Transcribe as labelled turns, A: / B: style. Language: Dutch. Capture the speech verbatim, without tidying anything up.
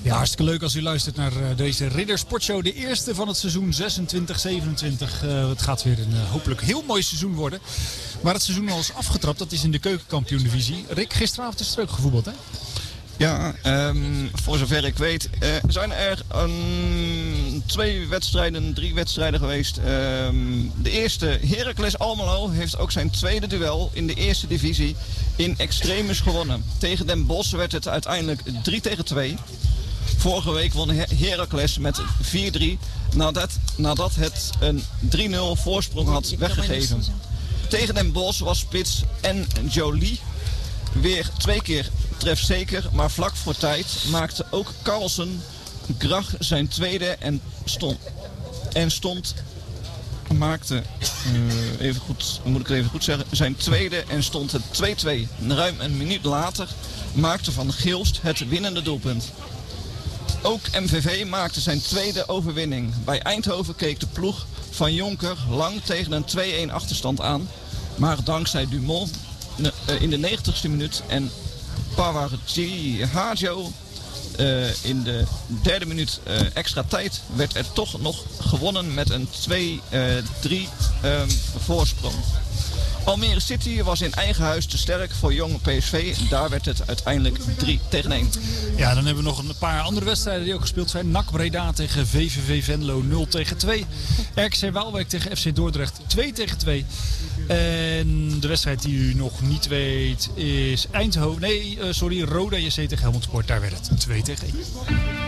A: Ja, hartstikke leuk als u luistert naar uh, deze Ridder Sportshow. De eerste van het seizoen zesentwintig zevenentwintig. Uh, het gaat weer een uh, hopelijk heel mooi seizoen worden. Maar het seizoen al is afgetrapt, dat is in de keukenkampioen-divisie. Rick, gisteravond is er ook gevoetbald, hè?
B: Ja, um, voor zover ik weet uh, zijn er um, twee wedstrijden, drie wedstrijden geweest. Um, de eerste, Heracles Almelo, heeft ook zijn tweede duel in de eerste divisie in extremis gewonnen. Tegen Den Bosch werd het uiteindelijk drie tegen twee. Vorige week won Heracles met vier drie nadat, nadat het een drie nul voorsprong had weggegeven. Tegen Den Bosch was spits en Jolie weer twee keer trefzeker, maar vlak voor tijd maakte ook Carlsen Grach zijn tweede en stond, en stond maakte, uh, even goed, moet ik het even goed zeggen, zijn tweede en stond het twee twee. Ruim een minuut later maakte Van Gilst het winnende doelpunt. Ook M V V maakte zijn tweede overwinning. Bij Eindhoven keek de ploeg van Jonker lang tegen een twee-een achterstand aan. Maar dankzij Dumont in de negentigste minuut en Pawarji Hajo uh, in de derde minuut uh, extra tijd werd er toch nog gewonnen met een twee drie uh, um, voorsprong. Almere City was in eigen huis te sterk voor jonge P S V. Daar werd het uiteindelijk drie tegen één.
A: Ja, dan hebben we nog een paar andere wedstrijden die ook gespeeld zijn. N A C Breda tegen V V V Venlo nul tegen twee. R K C Waalwijk tegen F C Dordrecht twee tegen twee. En de wedstrijd die u nog niet weet is Eindhoven. Nee, uh, sorry, Roda J C tegen Helmond Sport. Daar werd het twee tegen één.